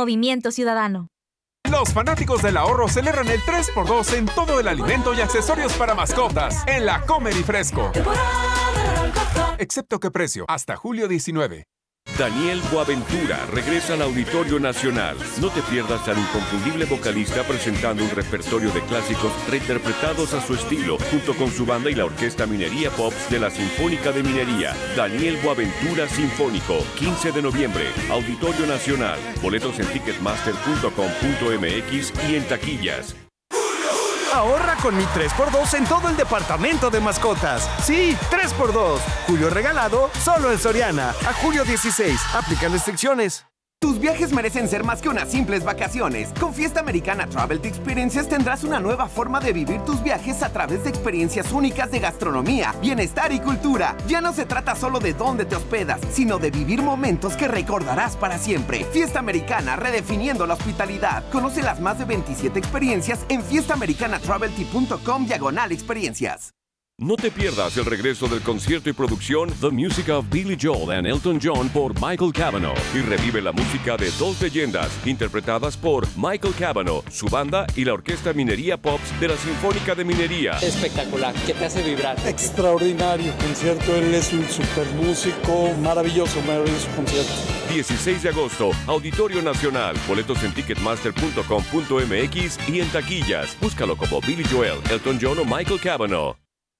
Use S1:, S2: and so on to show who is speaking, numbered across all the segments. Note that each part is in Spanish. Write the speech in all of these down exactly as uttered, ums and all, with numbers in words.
S1: Movimiento Ciudadano.
S2: Los fanáticos del ahorro celebran el tres por dos en todo el alimento y accesorios para mascotas en la Comer y Fresco. Excepto que precio, hasta julio diecinueve.
S3: Daniel Boaventura regresa al Auditorio Nacional. No te pierdas al inconfundible vocalista presentando un repertorio de clásicos reinterpretados a su estilo, junto con su banda y la Orquesta Minería Pops de la Sinfónica de Minería. Daniel Boaventura Sinfónico, quince de noviembre, Auditorio Nacional. Boletos en ticketmaster punto com punto m x y en taquillas.
S4: Ahorra con mi tres por dos en todo el departamento de mascotas. Sí, tres por dos. Julio regalado, solo en Soriana. A julio dieciséis. Aplican restricciones.
S5: Tus viajes merecen ser más que unas simples vacaciones. Con Fiesta Americana Travel Experiences tendrás una nueva forma de vivir tus viajes a través de experiencias únicas de gastronomía, bienestar y cultura. Ya no se trata solo de dónde te hospedas, sino de vivir momentos que recordarás para siempre. Fiesta Americana, redefiniendo la hospitalidad. Conoce las más de veintisiete experiencias en fiesta americana travel punto com diagonal experiencias.
S3: No te pierdas el regreso del concierto y producción The Music of Billy Joel and Elton John por Michael Cavanaugh y revive la música de dos leyendas interpretadas por Michael Cavanaugh, su banda y la Orquesta Minería Pops de la Sinfónica de Minería.
S6: Espectacular, que te hace vibrar.
S7: Extraordinario concierto, él es un super músico, maravilloso, maravilloso concierto.
S3: dieciséis de agosto, Auditorio Nacional. Boletos en ticketmaster punto com punto m x y en taquillas. Búscalo como Billy Joel, Elton John o Michael Cavanaugh.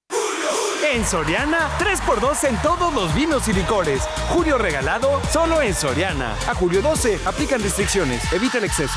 S4: En Soriana, tres por dos en todos los vinos y licores. Julio regalado, solo en Soriana. A julio doce, aplican restricciones. Evita el exceso.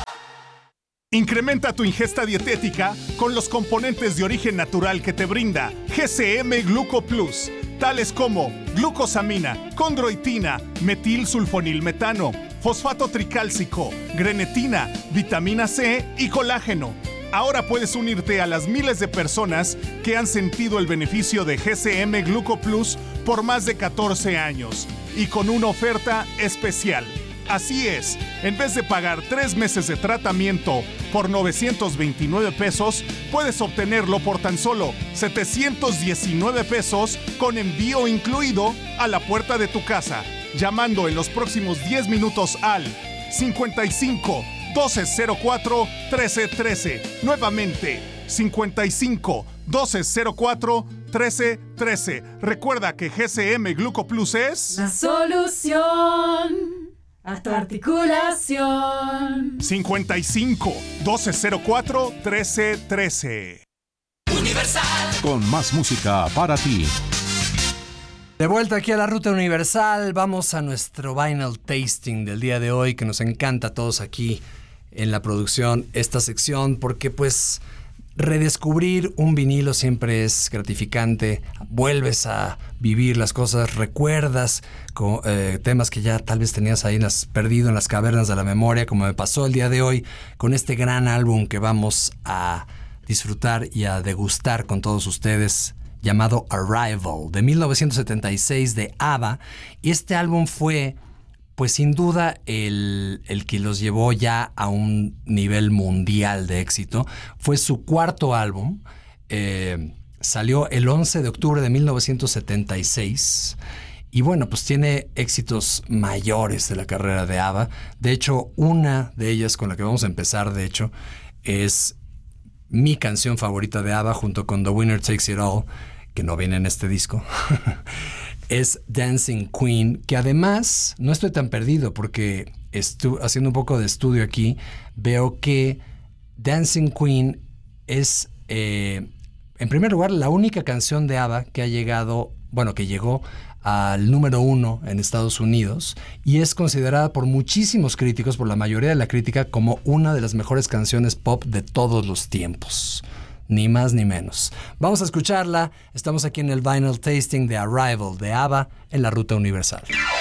S8: Incrementa tu ingesta dietética con los componentes de origen natural que te brinda G C M Gluco Plus, tales como glucosamina, condroitina, metilsulfonilmetano, fosfato tricálcico, grenetina, vitamina C y colágeno. Ahora puedes unirte a las miles de personas que han sentido el beneficio de G C M Gluco Plus por más de catorce años y con una oferta especial. Así es, en vez de pagar tres meses de tratamiento por novecientos veintinueve pesos, puedes obtenerlo por tan solo setecientos diecinueve pesos con envío incluido a la puerta de tu casa, llamando en los próximos diez minutos al cincuenta y cinco, doce cero cuatro, trece trece. Nuevamente, cincuenta y cinco, doce cero cuatro, trece trece. Recuerda que G C M Gluco Plus es
S9: la solución a tu articulación.
S8: cincuenta y cinco, doce cero cuatro, trece trece.
S10: Universal.
S11: Con más música para ti.
S12: De vuelta aquí a la Ruta Universal, vamos a nuestro vinyl tasting del día de hoy, que nos encanta a todos aquí en la producción, esta sección, porque pues redescubrir un vinilo siempre es gratificante. Vuelves a vivir las cosas, recuerdas con, eh, temas que ya tal vez tenías ahí las, perdido en las cavernas de la memoria, como me pasó el día de hoy con este gran álbum que vamos a disfrutar y a degustar con todos ustedes, llamado Arrival, de mil novecientos setenta y seis, de ABBA. Y este álbum fue, pues sin duda, el, el que los llevó ya a un nivel mundial de éxito. Fue su cuarto álbum. Eh, salió el once de octubre de mil novecientos setenta y seis. Y bueno, pues tiene éxitos mayores de la carrera de ABBA. De hecho, una de ellas con la que vamos a empezar, de hecho, es mi canción favorita de ABBA, junto con The Winner Takes It All, que no viene en este disco. Es Dancing Queen, que además no estoy tan perdido porque estu- haciendo un poco de estudio aquí, veo que Dancing Queen es, eh, en primer lugar, la única canción de ABBA que ha llegado, bueno, que llegó al número uno en Estados Unidos y es considerada por muchísimos críticos, por la mayoría de la crítica, como una de las mejores canciones pop de todos los tiempos. Ni más ni menos. Vamos a escucharla. Estamos aquí en el Vinyl Tasting de Arrival de ABBA en la Ruta Universal.